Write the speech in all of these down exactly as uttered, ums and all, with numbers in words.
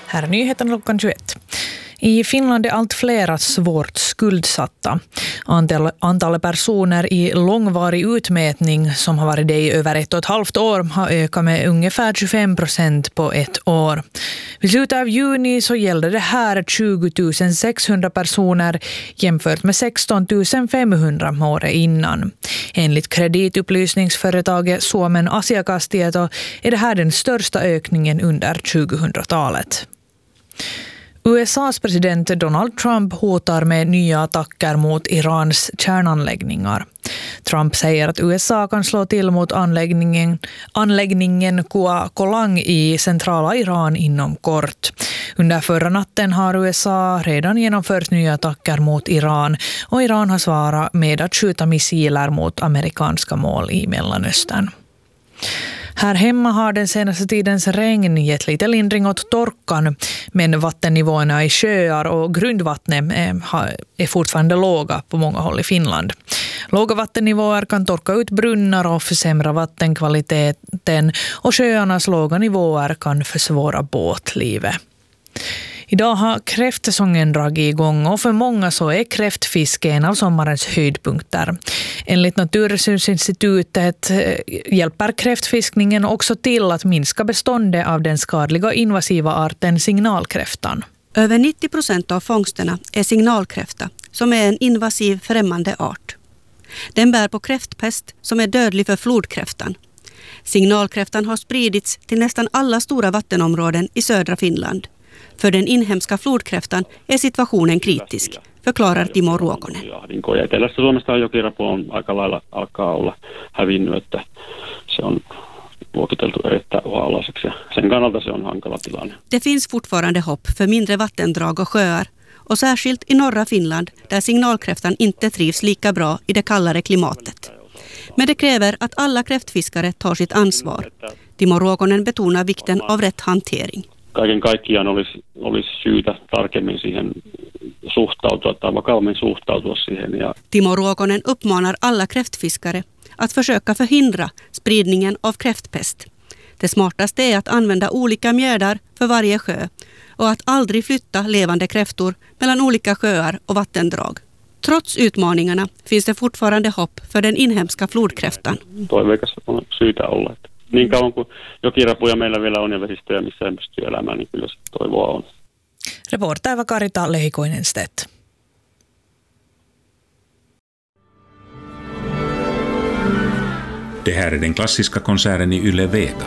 Här är nyheten klockan tjugoett. I Finland är allt flera svårt skuldsatta. Antal, antalet personer i långvarig utmätning som har varit det i över ett och ett halvt år har ökat med ungefär tjugofem procent på ett år. Vid slutet av juni så gällde det här tjugo tusen sexhundra personer jämfört med sexton tusen femhundra året innan. Enligt kreditupplysningsföretaget Suomen Asiakastieto är det här den största ökningen under tjugohundratalet. U S A:s president Donald Trump hotar med nya attacker mot Irans kärnanläggningar. Trump säger att U S A kan slå till mot anläggningen, anläggningen Kua Kolang i centrala Iran inom kort. Under förra natten har U S A redan genomfört nya attacker mot Iran och Iran har svarat med att skjuta missiler mot amerikanska mål i Mellanöstern. Här hemma har den senaste tidens regn gett lite lindring åt torkan, men vattennivåerna i sjöar och grundvattnet är fortfarande låga på många håll i Finland. Låga vattennivåer kan torka ut brunnar och försämra vattenkvaliteten, och sjöarnas låga nivåer kan försvåra båtlivet. Idag har kräftsäsongen dragit igång och för många så är kräftfiske en av sommarens höjdpunkter. Enligt Naturresursinstitutet hjälper kräftfiskningen också till att minska beståndet av den skadliga invasiva arten signalkräftan. Över nittio procent av fångsterna är signalkräfta, som är en invasiv främmande art. Den bär på kräftpest som är dödlig för flodkräftan. Signalkräftan har spridits till nästan alla stora vattenområden i södra Finland. För den inhemska flodkräftan är situationen kritisk, förklarar Timo Ruokonen. Ja etelässä Suomesta on jokirapu on aika lailla alkaa olla hävinnyt, että se on luokiteltu erittäin uhanalaiseksi ja sen kannalta se on hankala tilanne. Det finns fortfarande hopp för mindre vattendrag och sjöar, och särskilt i norra Finland där signalkräftan inte trivs lika bra i det kallare klimatet. Men det kräver att alla kräftfiskare tar sitt ansvar. Timo Ruokonen betonar vikten av rätt hantering. Kaiken kaikkiaan olisi, olisi syytä tarkemmin siihen suhtautua tai vakavammin suhtautua siihen. Ja Timo Ruokonen uppmanar alla kräftfiskare att försöka förhindra spridningen av kräftpest. Det smartaste är att använda olika mjödar för varje sjö och att aldrig flytta levande kräftor mellan olika sjöar och vattendrag. Trots utmaningarna finns det fortfarande hopp för den inhemska flodkräftan. Toiveikas on syytä olla. Niin kauan kuin jokirapuja meillä vielä on ja vesistöjä, missä ei pysty elämään, niin kyllä se toivoa on. Reporter var Karita Lehikoinen-Stedt. Det här är den klassiska konserten i Yle Vega.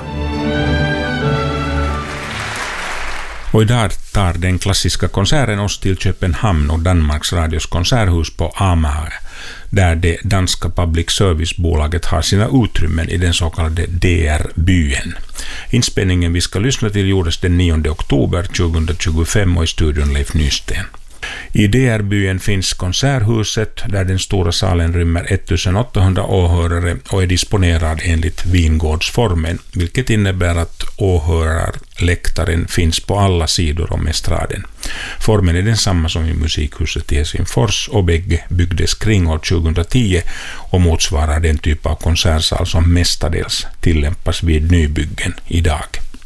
Och idag tar den klassiska konserten oss till Köpenhamn och Danmarks Radios konserthus på Amager, där det danska public service-bolaget har sina utrymmen i den så kallade D R-byen. Inspelningen vi ska lyssna till gjordes den nionde oktober tjugohundratjugofem och i studion Leif Nysten. I D R-byen finns konserthuset där den stora salen rymmer ettusenåttahundra åhörare och är disponerad enligt vingårdsformen, vilket innebär att åhörarläktaren finns på alla sidor om estraden. Formen är densamma som i musikhuset i Helsingfors och bägge byggdes kring år tjugohundratio och motsvarar den typ av konsertsal som mestadels tillämpas vid nybyggen idag.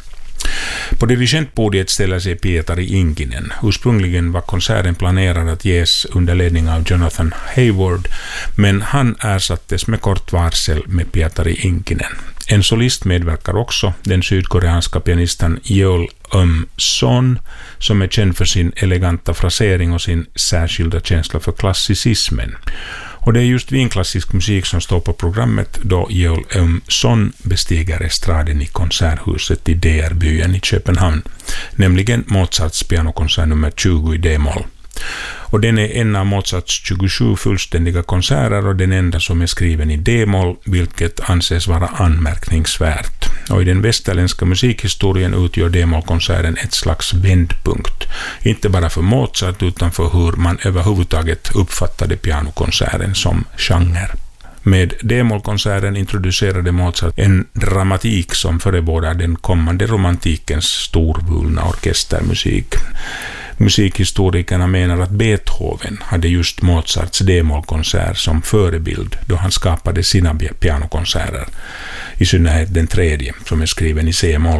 På dirigentpodiet ställer sig Pietari Inkinen. Ursprungligen var konserten planerad att ges under ledning av Jonathan Hayward, men han ersattes med kort varsel med Pietari Inkinen. En solist medverkar också, den sydkoreanska pianisten Yeol Um Son, som är känd för sin eleganta frasering och sin särskilda känsla för klassicismen. Och det är just vinklassisk musik som står på programmet då Yeol Um Son bestiger estraden i konserthuset i D R-byen i Köpenhamn, nämligen Mozarts pianokonsert nummer tjugo i D-moll. Och den är en av Mozarts tjugosju fullständiga konserter och den enda som är skriven i D-moll, vilket anses vara anmärkningsvärt. Och i den västerländska musikhistorien utgör D-mollkonserten ett slags vändpunkt. Inte bara för Mozart utan för hur man överhuvudtaget uppfattade pianokonserten som genre. Med D-mollkonserten introducerade Mozart en dramatik som förebådar den kommande romantikens storvulna orkestermusik. Musikhistorikerna menar att Beethoven hade just Mozarts D-mollkonsert som förebild då han skapade sina pianokonserter, i synnerhet den tredje som är skriven i C-moll.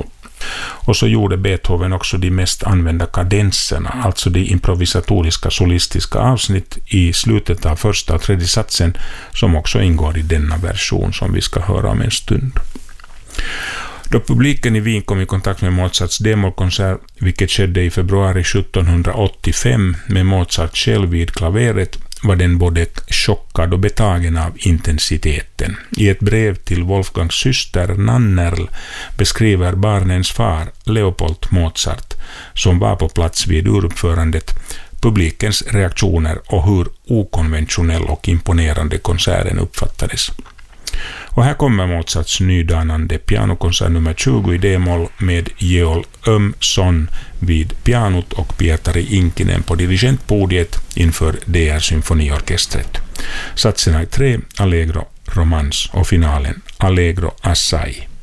Och så gjorde Beethoven också de mest använda kadenserna, alltså de improvisatoriska solistiska avsnitt i slutet av första och tredje satsen som också ingår i denna version som vi ska höra om en stund. Då publiken i Wien kom i kontakt med Mozarts D-mollkonsert, vilket skedde i februari sjuttonhundraåttiofem med Mozart själv vid klaveret, var den både chockad och betagen av intensiteten. I ett brev till Wolfgangs syster Nannerl beskriver barnens far, Leopold Mozart, som var på plats vid uruppförandet, publikens reaktioner och hur okonventionell och imponerande konserten uppfattades. Och här kommer Mozarts nydanande pianokonsert nummer tjugo i D-moll med Georg Ömsson vid pianot och Pietari Inkinen på dirigentpodiet inför D R-symfoniorkestret. Satserna är tre, Allegro, Romans och finalen Allegro Assai.